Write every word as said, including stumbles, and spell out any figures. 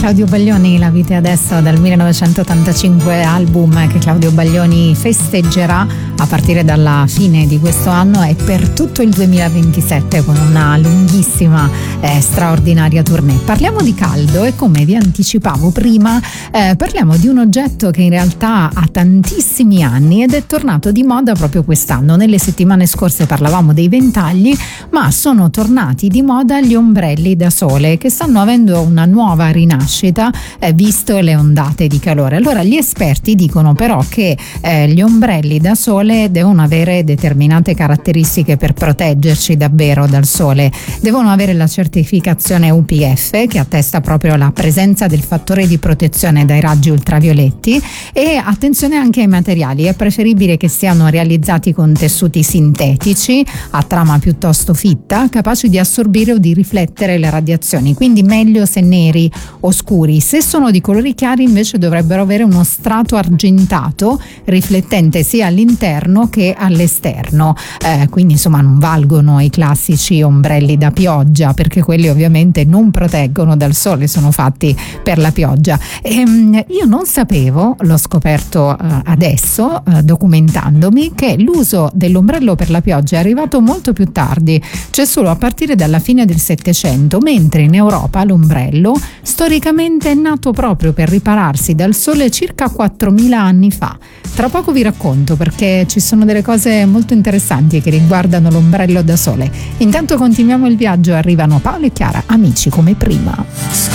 Claudio Baglioni, La vita è adesso, dal millenovecentottantacinque, album che Claudio Baglioni festeggerà a partire dalla fine di questo anno e per tutto il duemilaventisette con una lunghissima eh, straordinaria tournée. Parliamo di caldo e, come vi anticipavo prima, eh, parliamo di un oggetto che in realtà ha tantissimi anni ed è tornato di moda proprio quest'anno. Nelle settimane scorse parlavamo dei ventagli, ma sono tornati di moda gli ombrelli da sole, che stanno avendo una nuova rinascita eh, visto le ondate di calore. Allora, gli esperti dicono però che eh, gli ombrelli da sole devono avere determinate caratteristiche per proteggerci davvero dal sole. Devono avere la certificazione U P F, che attesta proprio la presenza del fattore di protezione dai raggi ultravioletti, e attenzione anche ai materiali. È preferibile che siano realizzati con tessuti sintetici a trama piuttosto fitta, capaci di assorbire o di riflettere le radiazioni, quindi meglio se neri o scuri. Se sono di colori chiari invece dovrebbero avere uno strato argentato riflettente sia all'interno che all'esterno, eh, quindi insomma non valgono i classici ombrelli da pioggia, perché quelli ovviamente non proteggono dal sole, sono fatti per la pioggia. E, io non sapevo, l'ho scoperto eh, adesso eh, documentandomi, che l'uso dell'ombrello per la pioggia è arrivato molto più tardi, cioè solo a partire dalla fine del Settecento, mentre in Europa l'ombrello storicamente è nato proprio per ripararsi dal sole circa quattromila anni fa. Tra poco vi racconto, perché ci sono delle cose molto interessanti che riguardano l'ombrello da sole. Intanto continuiamo il viaggio, arrivano Paolo e Chiara, Amici come prima.